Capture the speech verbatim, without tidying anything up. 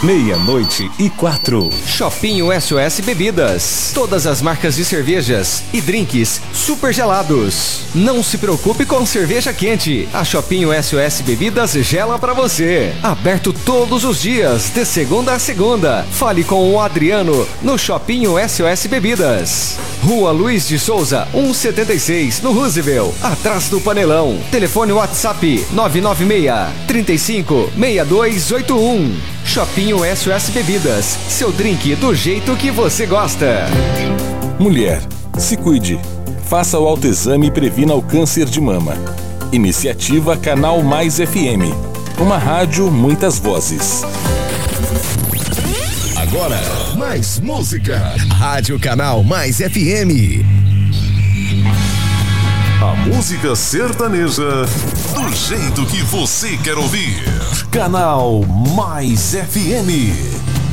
Meia-noite e quatro. Shopping S O S Bebidas. Todas as marcas de cervejas e drinks super gelados. Não se preocupe com cerveja quente. A Shopping S O S Bebidas gela pra você. Aberto todos os dias, de segunda a segunda. Fale com o Adriano no Shopping S O S Bebidas. Rua Luiz de Souza, cento e setenta e seis, no Roosevelt, atrás do Panelão. Telefone WhatsApp nove nove seis, três cinco, seis dois oito um. Shopping S O S Bebidas, seu drink do jeito que você gosta. Mulher, se cuide. Faça o autoexame e previna o câncer de mama. Iniciativa Canal Mais F M. Uma rádio, muitas vozes. Agora, mais música. Rádio Canal Mais F M. A música sertaneja do jeito que você quer ouvir. Canal Mais F M.